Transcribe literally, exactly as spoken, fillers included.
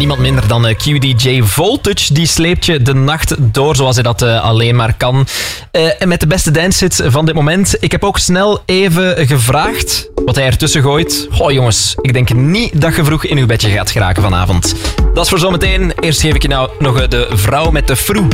niemand minder dan uh, Q D J Voltage. Die sleept je de nacht door zoals hij dat uh, alleen maar kan. Uh, en met de beste dancehits van dit moment. Ik heb ook snel even gevraagd wat hij ertussen gooit. Goh jongens, ik denk niet dat je vroeg in uw bedje gaat geraken vanavond. Dat is voor zometeen. Eerst geef ik je nou nog de vrouw met de froe.